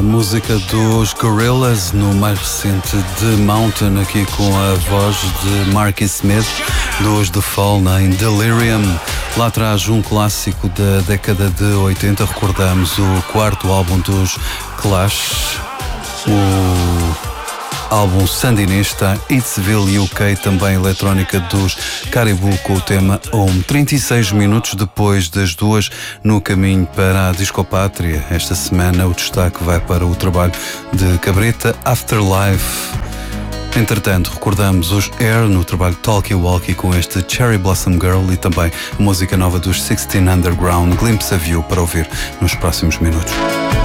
música dos Gorillaz no mais recente The Mountain, aqui com a voz de Marky Smith, dos The Fall em Delirium. Lá atrás um clássico da década de 80, recordamos o quarto álbum dos Clash, o álbum sandinista Hitsville UK, também eletrónica dos Caribou com o tema Home. 36 minutos depois das 2, no caminho para a Discopátria. Esta semana o destaque vai para o trabalho de Cabrita, Afterlife. Entretanto, recordamos os Air no trabalho Talkie Walkie com este Cherry Blossom Girl e também a música nova dos 16 Underground, Glimpse of You, para ouvir nos próximos minutos.